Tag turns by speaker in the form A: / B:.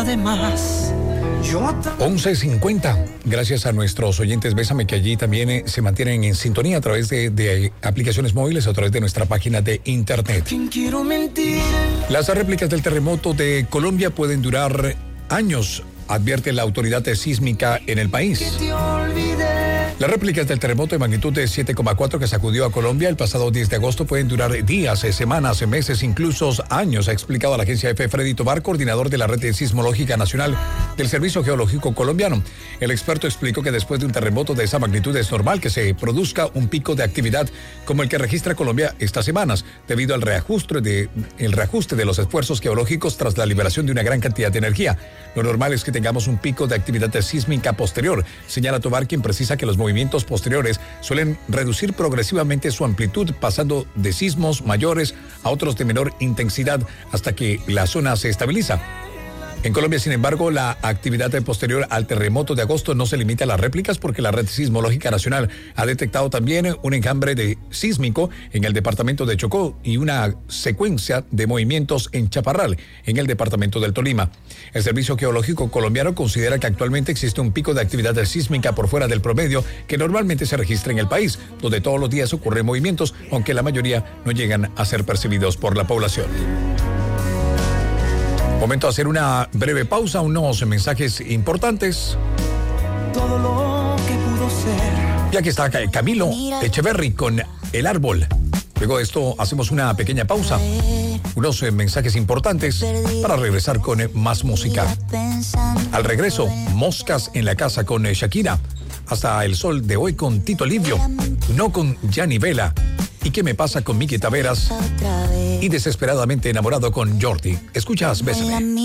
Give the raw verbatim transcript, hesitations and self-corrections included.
A: de más.
B: once cincuenta. Gracias a nuestros oyentes Bésame, que allí también eh, se mantienen en sintonía a través de, de aplicaciones móviles, a través de nuestra página de internet.
A: Quiero mentir.
B: Las réplicas del terremoto de Colombia pueden durar años, advierte la autoridad sísmica en el país. Las réplicas del terremoto de magnitud de siete coma cuatro que sacudió a Colombia el pasado diez de agosto pueden durar días, semanas, meses, incluso años, ha explicado a la agencia F. Freddy Tobar, coordinador de la Red Sismológica Nacional del Servicio Geológico Colombiano. El experto explicó que después de un terremoto de esa magnitud es normal que se produzca un pico de actividad como el que registra Colombia estas semanas, debido al reajuste de, el reajuste de los esfuerzos geológicos tras la liberación de una gran cantidad de energía. Lo normal es que tengamos un pico de actividad sísmica posterior, señala Tobar, quien precisa que los movimientos posteriores suelen reducir progresivamente su amplitud, pasando de sismos mayores a otros de menor intensidad hasta que la zona se estabiliza. En Colombia, sin embargo, la actividad posterior al terremoto de agosto no se limita a las réplicas, porque la Red Sismológica Nacional ha detectado también un enjambre de sísmico en el departamento de Chocó y una secuencia de movimientos en Chaparral, en el departamento del Tolima. El Servicio Geológico Colombiano considera que actualmente existe un pico de actividad sísmica por fuera del promedio que normalmente se registra en el país, donde todos los días ocurren movimientos, aunque la mayoría no llegan a ser percibidos por la población. Momento de hacer una breve pausa, unos mensajes importantes.
A: Todo lo que pudo ser.
B: Y aquí está Camilo Echeverry con El Árbol. Luego de esto hacemos una pequeña pausa, unos eh, mensajes importantes para regresar con eh, más música. Al regreso, Moscas en la Casa con eh, Shakira. Hasta el sol de hoy con Tito Livio, no con Gianni Vela. ¿Y qué me pasa con Miki Taveras? Y Desesperadamente enamorado con Jordi. Escuchas, Bésame.